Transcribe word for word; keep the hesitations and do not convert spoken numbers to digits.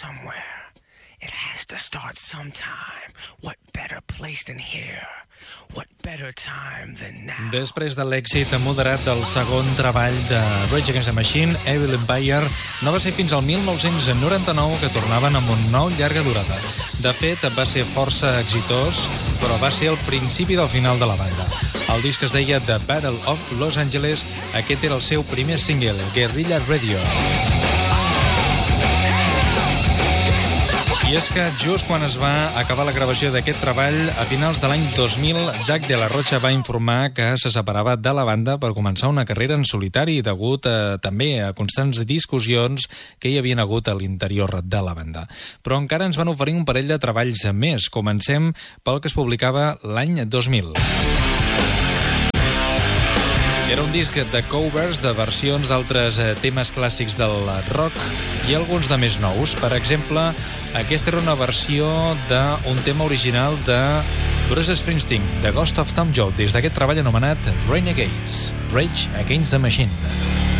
somewhere. It has to start sometime. What better place than here? What better time than now? Després de l'èxit moderat del segon treball de Rage Against the Machine, Evil Empire, no va ser fins al mil nou-cents noranta-nou que tornaven amb un nou llarga durada. De fet, va ser força exitós, però va ser el principi del final de la banda. El disc es deia The Battle of Los Angeles. Aquest era el seu primer single, Guerrilla Radio. I és que just quan es va acabar la gravació d'aquest treball, a finals de l'any dos mil, Jack de la Rocha va informar que se separava de la banda per començar una carrera en solitari degut a, també a constants discussions que hi havien hagut a l'interior de la banda. Però encara ens van oferir un parell de treballs més. Comencem pel que es publicava l'any dos mil. Era un disc de covers, de versions d'altres temes clàssics del rock i alguns de més nous. Per exemple, aquesta era una versió d'un tema original de Bruce Springsteen, The Ghost of Tom Joad, des d'aquest treball anomenat Renegades, Rage Against the Machine.